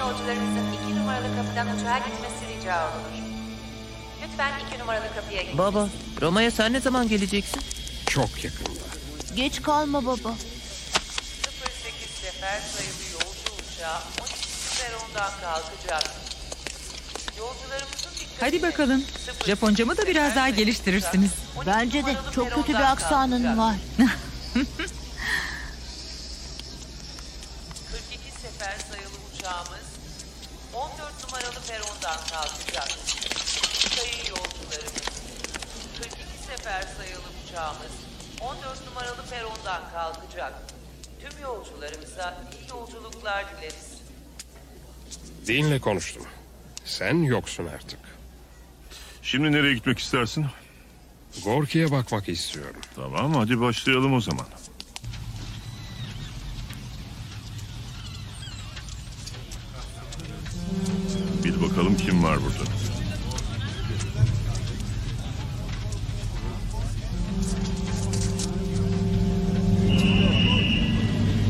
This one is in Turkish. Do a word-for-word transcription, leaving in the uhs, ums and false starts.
yolcularımızın iki numaralı kapıdan uçağa gitmesi rica olunur. Lütfen iki numaralı kapıya gidiniz. Baba, Roma'ya sen ne zaman geleceksin? Çok yakında. Geç kalma baba. sıfır sekiz sefer sayılı yolcu uçağı on iki perondan kalkacak. Yolcularımızın dikkatine... Hadi bakalım. Japoncamı da biraz daha geliştirirsiniz. Bence de çok kötü bir aksanın var. kırk iki sefer sayılı uçağımız on dört numaralı perondan kalkacak. Sayın yolcularımız, kırk iki sefer sayılı uçağımız on dört numaralı perondan kalkacak. Tüm yolcularımıza iyi yolculuklar dileriz. Dinle konuştum. Sen yoksun artık. Şimdi nereye gitmek istersin? Gorki'ye bakmak istiyorum. Tamam, hadi başlayalım o zaman. Bil bakalım kim var burada.